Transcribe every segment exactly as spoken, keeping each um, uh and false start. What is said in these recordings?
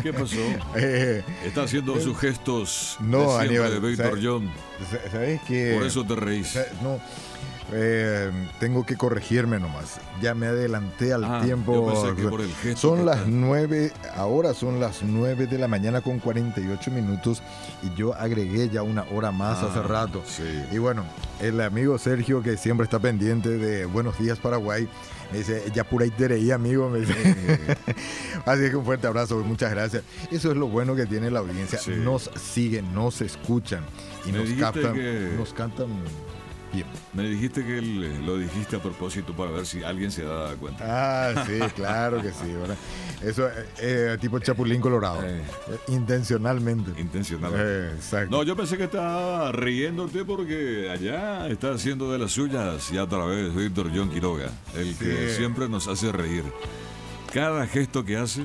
¿Qué pasó? Eh, Está haciendo sus gestos no, de siempre Aníbal, de Víctor ¿sabes? John. ¿Sabes qué? Por eso te reís. No, eh, tengo que corregirme nomás. Ya me adelanté al Ah, tiempo. yo pensé que por el gesto Son que las está- nueve, ahora son las nueve de la mañana con cuarenta y ocho minutos y yo agregué ya una hora más Ah, hace rato. sí. Y bueno, el amigo Sergio, que siempre está pendiente de Buenos Días Paraguay, me dice, ya pura itereí, amigo. Me dice. Así que un fuerte abrazo, muchas gracias. Eso es lo bueno que tiene la audiencia. Sí. Nos siguen, nos escuchan y Me nos dijiste captan, que- nos cantan bien. Me dijiste que él- lo dijiste a propósito para ver si alguien se daba cuenta. Ah, sí, claro que sí. ¿Verdad? Eso es eh, tipo Chapulín Colorado. Eh. Eh, intencionalmente. Intencionalmente. Eh, exacto. No, yo pensé que estaba riéndote porque allá está haciendo de las suyas y a través de Víctor John Quiroga, el que Sí. siempre nos hace reír. Cada gesto que hace,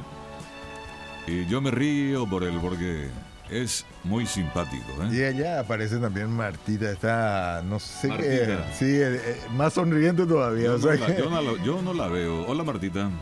y yo me río por él porque es muy simpático. ¿eh? Y allá aparece también Martita, está, no sé Martita. qué, sí, eh, eh, más sonriente todavía. Yo, o no sea la, que- yo no la- yo no la veo. Hola, Martita.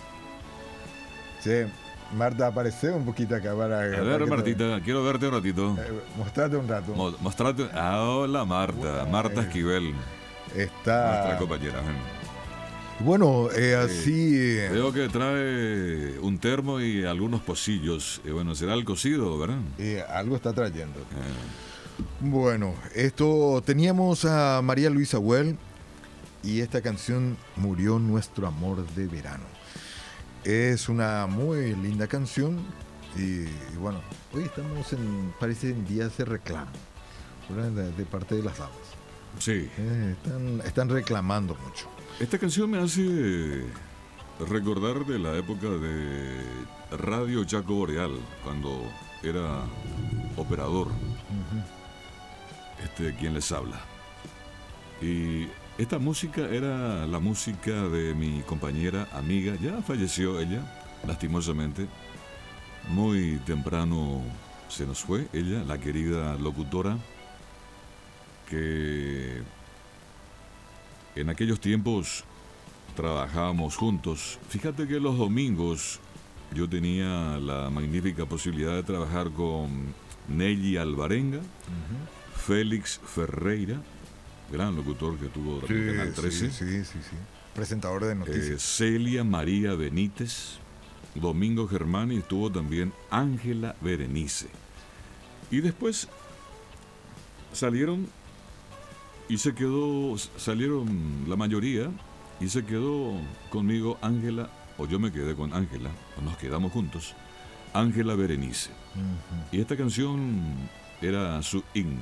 sí, Marta, aparece un poquito acá para... A para ver, que te- Martita, quiero verte un ratito. eh, mostrate un rato. Mo- Mostrate. Ah, hola, Marta. Marta Esquivel, nuestra Está... compañera. Bueno, eh, así... eh, Veo que trae un termo y algunos pocillos. Y bueno, será el cocido, ¿verdad? eh, algo está trayendo. Eh, Bueno, esto teníamos a María Luisa Huel y esta canción Murió nuestro amor de verano. Es una muy linda canción y, y bueno, hoy estamos en, parece en días de reclamo, ¿verdad? de, de parte de las damas. sí. Eh, están, están reclamando mucho. Esta canción me hace recordar de la época de Radio Chaco Boreal, cuando era operador, este quien les habla. Y esta música era la música de mi compañera, amiga, ya falleció ella, lastimosamente. Muy temprano se nos fue ella, la querida locutora, que en aquellos tiempos trabajábamos juntos. Fíjate que los domingos yo tenía la magnífica posibilidad de trabajar con Nelly Alvarenga, Félix Ferreira, gran locutor que tuvo también Canal trece, sí, sí, sí, sí. Presentador de eh, noticias. Celia María Benítez, Domingo Germán y estuvo también Ángela Berenice. Y después salieron y se quedó, salieron la mayoría y se quedó conmigo Ángela, o yo me quedé con Ángela, o nos quedamos juntos, Ángela Berenice. Ujú. Y esta canción era su himno.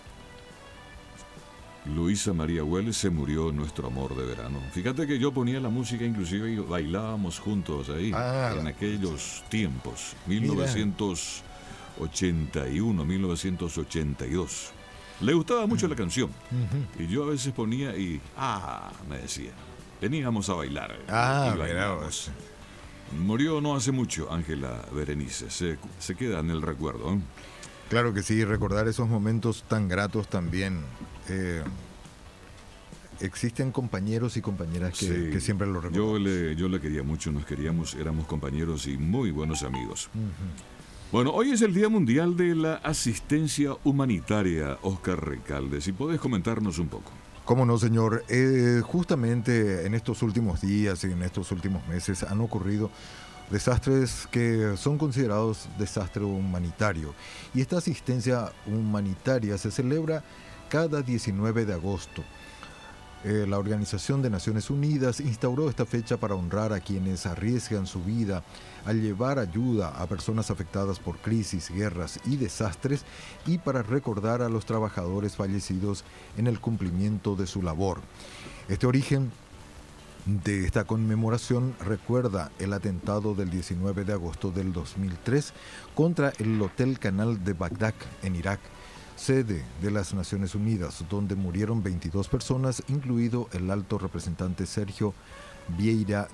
Luisa María Huel, se murió nuestro amor de verano. Fíjate que yo ponía la música inclusive y bailábamos juntos ahí, Ah, en aquellos tiempos, mil novecientos ochenta y uno, mil novecientos ochenta y dos. Le gustaba mucho la canción Ujú. y yo a veces ponía y, ah, me decía, veníamos a bailar. Ah, y mira bailábamos. vos. Murió no hace mucho Ángela Berenice, se, se queda en el recuerdo. ¿eh? Claro que sí, recordar esos momentos tan gratos también. Eh, existen compañeros y compañeras que, Sí. que siempre lo Yo recuerdan. le, yo le quería mucho, nos queríamos, éramos compañeros y muy buenos amigos. Bueno, hoy es el Día Mundial de la Asistencia Humanitaria, Oscar Recalde. Si podés comentarnos un poco. ¿Cómo no, señor? Eh, justamente en estos últimos días y en estos últimos meses han ocurrido desastres que son considerados desastre humanitario. Y esta asistencia humanitaria se celebra cada diecinueve de agosto. Eh, la Organización de Naciones Unidas instauró esta fecha para honrar a quienes arriesgan su vida al llevar ayuda a personas afectadas por crisis, guerras y desastres y para recordar a los trabajadores fallecidos en el cumplimiento de su labor. Este origen de esta conmemoración recuerda el atentado del diecinueve de agosto del dos mil tres contra el Hotel Canal de Bagdad en Irak, sede de las Naciones Unidas, donde murieron veintidós personas, incluido el alto representante Sergio Vieira